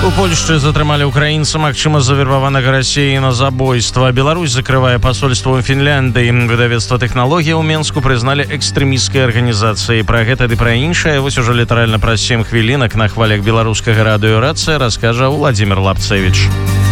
У Польшчы затрымалі украінца, магчыма, завербаванага Расіяй на забойства. Беларусь закрывае пасольства ў Фінляндыі. Выдавецтва «Тэхналогія» ў Менску прызналі экстрэмісцкай арганізацыяй. Пра гэта ды пра іншае вось ужо літаральна праз 7 хвілінак на хвалях беларускага радыё «Рацыя» раскажа Владзімир Лапцевіч.